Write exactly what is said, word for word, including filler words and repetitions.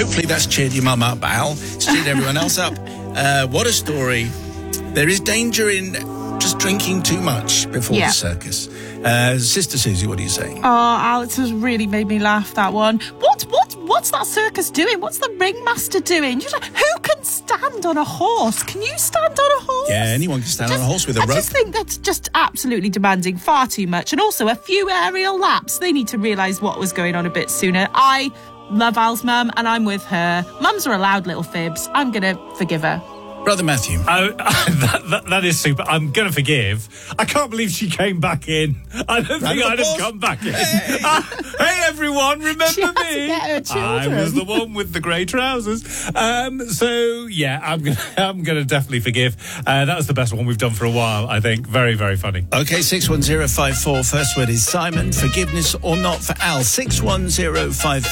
hopefully that's cheered your mum up, Al. It's cheered everyone else up. Uh, what a story. There is danger in just drinking too much before yeah. the circus. Uh, Sister Susie, what are you saying? Oh, Alex has really made me laugh, that one. What, what, what's that circus doing? What's the ringmaster doing? Just, who can stand on a horse? Can you stand on a horse? Yeah, anyone can stand just, on a horse with a I rope. I just think that's just absolutely demanding far too much. And also a few aerial laps. They need to realise what was going on a bit sooner. I love Al's mum and I'm with her. Mums are allowed little fibs. I'm going to forgive her. Brother Matthew. Oh, that, that, that is super. I'm going to forgive. I can't believe she came back in. I don't Round think of I'd applause. have come back in. Hey, Uh, hey everyone, remember She had to me? get her I children. was the one with the grey trousers. Um, so, yeah, I'm going to I'm gonna definitely forgive. Uh, that was the best one we've done for a while, I think. Very, very funny. Okay, six one zero five four. First word is Simon. Forgiveness or not for Al. six one zero five